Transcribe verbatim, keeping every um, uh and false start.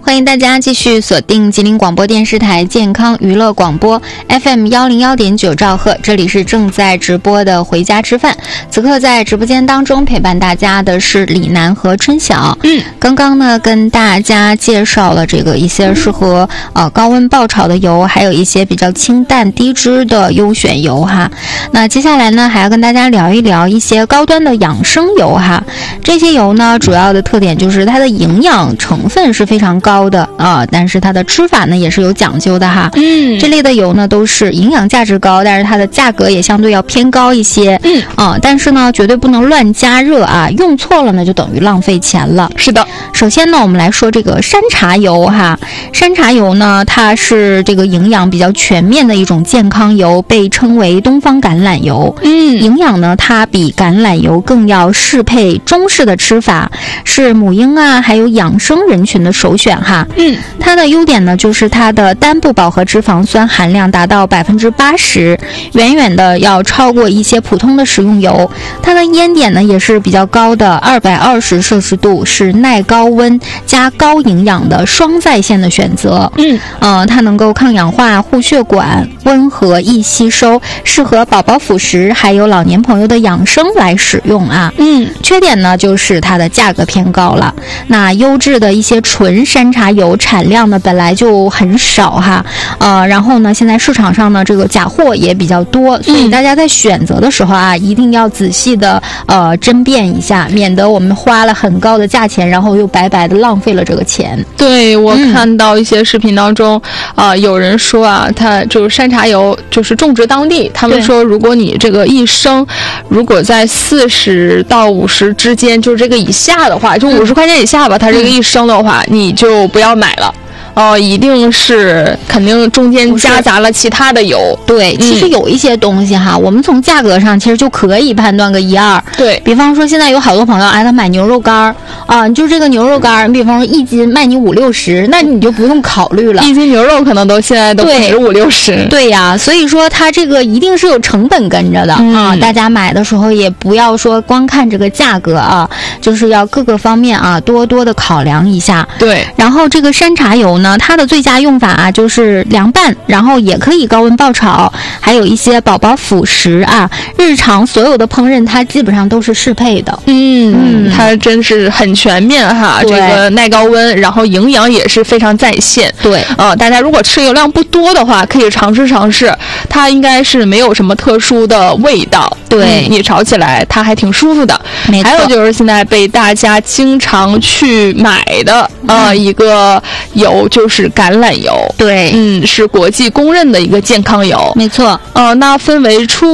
欢迎大家继续锁定吉林广播电视台健康娱乐广播 F M 一零一点九兆赫，这里是正在直播的回家吃饭。此刻在直播间当中陪伴大家的是李楠和春晓。嗯，刚刚呢跟大家介绍了这个一些适合呃高温爆炒的油，还有一些比较清淡低脂的优选油哈。那接下来呢还要跟大家聊一聊一些高端的养生油哈。这些油呢主要的特点就是它的营养成分是非常高的啊、呃，但是它的吃法呢也是有讲究的哈。嗯，这类的油呢都是营养价值高，但是它的价格也相对要偏高一些。嗯啊、呃，但是呢绝对不能乱加热啊，用错了呢就等于浪费钱了。 是的， 首先呢我们来说这个山茶油哈。山茶油呢它是这个营养比较全面的一种健康油，被称为东方橄榄油。嗯，营养呢它比橄榄油更要适配中式的吃法，是母婴啊还有养生人群的首选哈。嗯，它的优点呢就是它的单不饱和脂肪酸含量达到百分之八十，远远的要超过一些普通的食用油。它的烟点呢也是比较高的，二百二十摄氏度，是耐高温加高营养的双在线的选择。嗯，呃，它能够抗氧化、护血管，温和易吸收，适合宝宝辅食还有老年朋友的养生来使用啊。嗯，缺点呢就是它的价格偏高了。那优质的一些纯山茶油产量呢本来就很少哈，呃，然后呢现在市场上呢这个假货也比较多，所以大家在选择的时候啊，一定要仔细的呃甄辨一下，免得我们花了很高的价钱，然后又白白的浪费了这个钱。 对，我看到一些视频当中啊、呃，有人说啊，它就是山茶油就是种植当地，他们说如果你这个一升如果在四十到五十之间，就是这个以下的话，就五十块钱以下吧，它这个一升的话，你就不要买了。哦，一定是肯定中间夹杂了其他的油。 对，其实有一些东西哈、嗯，我们从价格上其实就可以判断个一二。 对， 比方说现在有好多朋友哎，他买牛肉干啊，就这个牛肉干，比方说一斤卖你五六十，那你就不用考虑了。 一斤牛肉可能都现在都不止五六十。 对呀，所以说它这个一定是有成本跟着的、嗯、啊，大家买的时候也不要说光看这个价格啊，就是要各个方面啊多多的考量一下。 对， 然后这个山茶油呢。它的最佳用法啊，就是凉拌，然后也可以高温爆炒，还有一些宝宝辅食啊，日常所有的烹饪它基本上都是适配的。 嗯，嗯它真是很全面哈，这个耐高温，然后营养也是非常在线。对，呃，大家如果吃油量不多的话，可以尝试尝试，它应该是没有什么特殊的味道。对、嗯，你炒起来它还挺舒服的。没错。还有就是现在被大家经常去买的呃、嗯、一个油就是橄榄油。对，嗯，是国际公认的一个健康油。 没错。 呃，那分为初